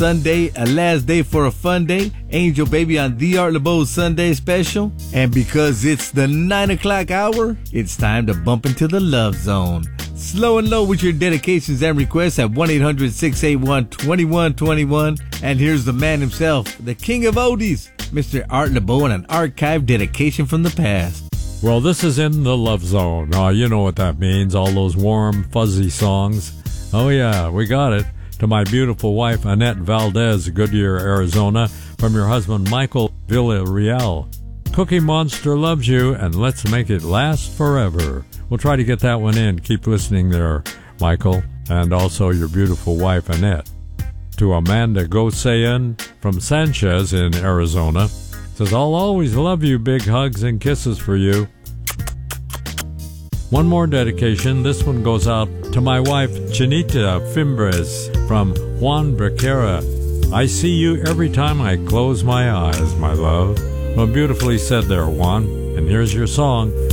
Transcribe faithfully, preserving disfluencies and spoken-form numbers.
Sunday, a last day for a fun day. Angel Baby on The Art Laboe Sunday special. And because it's the nine o'clock hour, it's time to bump into the Love Zone. Slow and low with your dedications and requests at one eight hundred, six eight one, two one two one. And here's the man himself, the king of oldies, Mister Art Laboe, and an archive dedication from the past. Well, this is in the Love Zone. Uh, you know what that means, all those warm, fuzzy songs. Oh yeah, we got it. To my beautiful wife, Annette Valdez, Goodyear, Arizona, from your husband, Michael Villarreal. Cookie Monster loves you, and let's make it last forever. We'll try to get that one in. Keep listening there, Michael, and also your beautiful wife, Annette. To Amanda Gosayan from Sanchez in Arizona, says, I'll always love you, big hugs and kisses for you. One more dedication. This one goes out to my wife, Chinita Fimbres from Juan Becerra. I see you every time I close my eyes, my love. Well, beautifully said there, Juan. And here's your song,